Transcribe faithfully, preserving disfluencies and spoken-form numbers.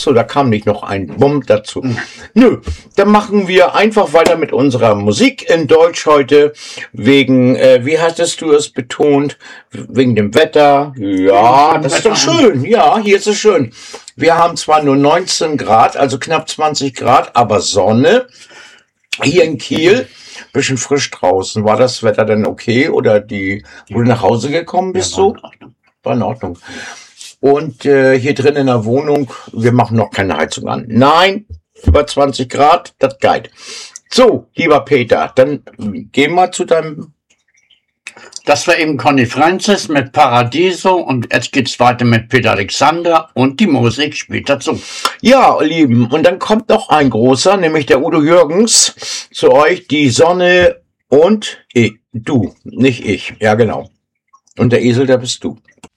so, da kam nicht noch ein Bumm dazu. Nö, dann machen wir einfach weiter mit unserer Musik in Deutsch heute. Wegen, äh, wie hattest du es betont? Wegen dem Wetter. Ja, das ist doch schön. Ja, hier ist es schön. Wir haben zwar nur neunzehn Grad, also knapp zwanzig Grad, aber Sonne. Hier in Kiel. Bisschen frisch draußen. War das Wetter denn okay? Oder die, wo du nach Hause gekommen bist, Ja, war so? in Ordnung. War in Ordnung. Und äh, hier drin in der Wohnung, wir machen noch keine Heizung an. Nein, über zwanzig Grad, das geht. So, lieber Peter, dann geh mal zu deinem... Das war eben Conny Francis mit Paradiso und jetzt geht's weiter mit Peter Alexander und die Musik spielt dazu. Ja, Lieben, und dann kommt noch ein großer, nämlich der Udo Jürgens, zu euch, die Sonne und ich, du, nicht ich. Ja, genau. Und der Esel, der bist du.